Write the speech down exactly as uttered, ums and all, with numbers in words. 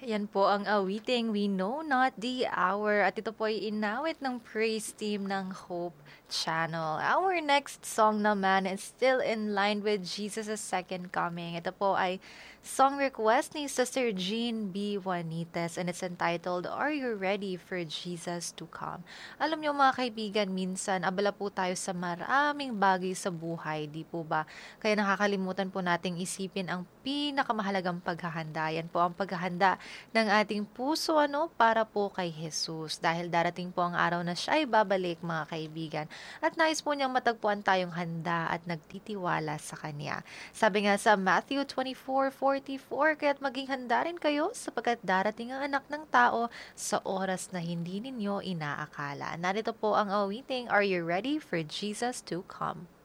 Yan po ang awiting We Know Not the Hour at ito po ay inawit ng praise team ng Hope Channel. Our next song naman is still in line with Jesus' second coming. Ito po ay song request ni Sister Jean B. Juanites and it's entitled Are You Ready for Jesus to Come? Alam niyo mga kaibigan, minsan abala po tayo sa maraming bagay sa buhay, di po ba? Kaya nakakalimutan po nating isipin ang pinakamahalagang paghahanda. Yan po ang paghahanda ng ating puso ano para po kay Jesus dahil darating po ang araw na siya ay babalik mga kaibigan at nais po niyang matagpuan tayong handa at nagtitiwala sa Kanya. Sabi nga sa Matthew twenty-four forty-four, kaya't maging handa rin kayo sapagkat darating ang anak ng tao sa oras na hindi ninyo inaakala. Narito po ang awiting Are You Ready for Jesus to Come?